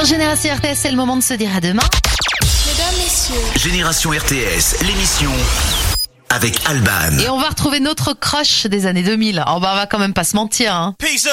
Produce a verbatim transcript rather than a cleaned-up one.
Sur Génération R T S, c'est le moment de se dire à demain. Mesdames, messieurs. Génération R T S, l'émission avec Alban. Et on va retrouver notre crush des années deux mille. Oh bah on va quand même pas se mentir, hein. Peace